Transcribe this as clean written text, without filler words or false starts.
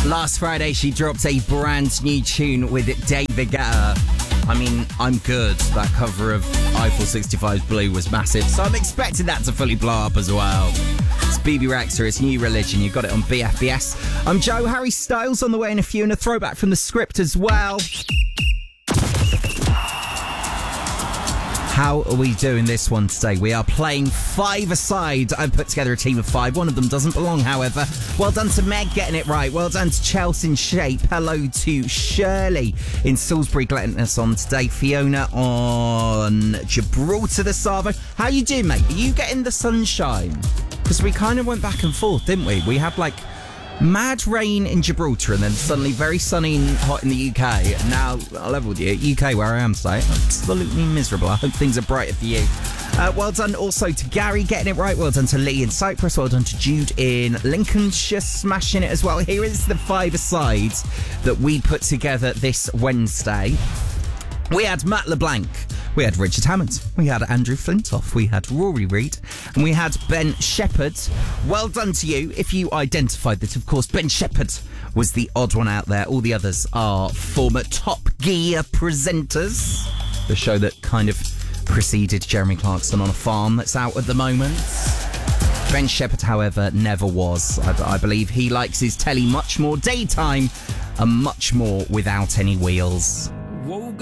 Last Friday, she dropped a brand new tune with David Guetta. I mean, I'm good. That cover of Eiffel 65's Blue was massive, so I'm expecting that to fully blow up as well. It's BB Rexa, it's New Religion. You got it on BFBS. I'm Joe. Harry Styles on the way in a few, and a throwback from the script as well. How are we doing this one today? We are playing five-a-side. I've put together a team of five. One of them doesn't belong, however. Well done to Meg getting it right. Well done to Chelsea in Shape. Hello to Shirley in Salisbury letting us on today. Fiona on Gibraltar the Savo. How you doing, mate? Are you getting the sunshine? Because we kind of went back and forth, didn't we? We had like mad rain in Gibraltar and then suddenly very sunny and hot in the UK. And now, I'll level with you, UK where I am today, absolutely miserable. I hope things are brighter for you. Well done also to Gary getting it right. Well done to Lee in Cyprus. Well done to Jude in Lincolnshire smashing it as well. Here is the five-a-side that we put together this Wednesday. We had Matt LeBlanc, we had Richard Hammond, we had Andrew Flintoff, we had Rory Reid, and we had Ben Shepherd. Well done to you if you identified that, of course, Ben Shepherd was the odd one out there. All the others are former Top Gear presenters, the show that kind of preceded Jeremy Clarkson on a farm that's out at the moment. Ben Shepherd, however, never was. I believe he likes his telly much more daytime and much more without any wheels.